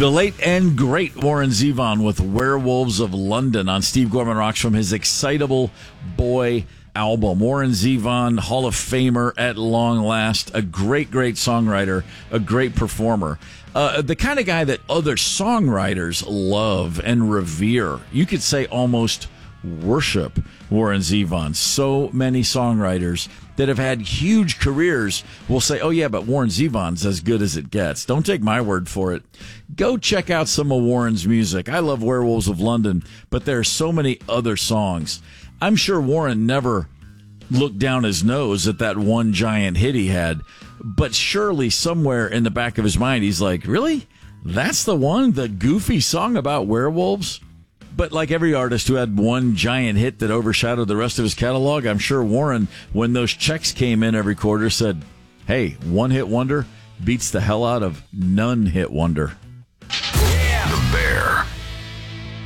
The late and great Warren Zevon with Werewolves of London on Steve Gorman Rocks from his Excitable Boy album. Warren Zevon, Hall of Famer at long last, a great, great songwriter, a great performer. The kind of guy that other songwriters love and revere. You could say almost worship Warren Zevon. So many songwriters that have had huge careers will say, oh yeah, but Warren Zevon's as good as it gets. Don't take my word for it. Go check out some of Warren's music. I love Werewolves of London, but there are so many other songs. I'm sure Warren never looked down his nose at that one giant hit he had, but surely somewhere in the back of his mind, he's like, really? That's the one? The goofy song about werewolves? But like every artist who had one giant hit that overshadowed the rest of his catalog, I'm sure Warren, when those checks came in every quarter, said, hey, one hit wonder beats the hell out of none hit wonder.